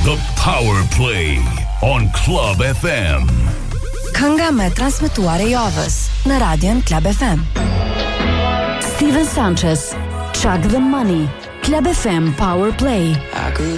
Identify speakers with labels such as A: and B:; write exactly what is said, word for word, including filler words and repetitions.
A: The Power Play on Club F M.
B: Kënga me transmetuar e javës në Radion Club F M.
C: Steven Sanchez, Chuck the Money, Club F M Power Play.
D: I could